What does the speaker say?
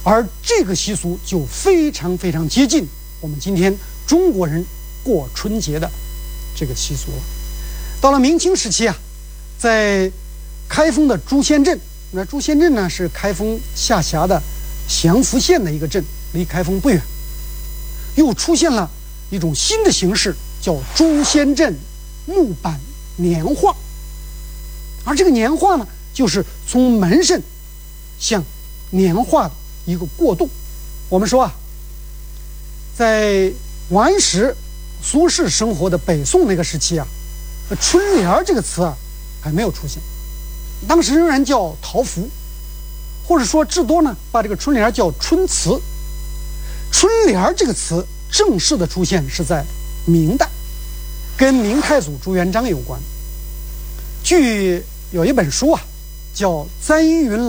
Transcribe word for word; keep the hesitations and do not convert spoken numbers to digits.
而这个习俗就非常非常接近我们今天中国人过春节的这个习俗了。到了明清时期啊，在开封的朱仙镇，那朱仙镇呢是开封下辖的祥符县的一个镇，离开封不远，又出现了一种新的形式，叫朱仙镇木板年画。而这个年画呢，就是从门神向年画的一个过渡。我们说啊，在王安石、苏轼生活的北宋那个时期啊，春联这个词啊还没有出现，当时仍然叫桃符，或者说至多呢把这个春联叫春词。春联这个词正式的出现是在明代，跟明太祖朱元璋有关。据有一本书啊，叫《簪云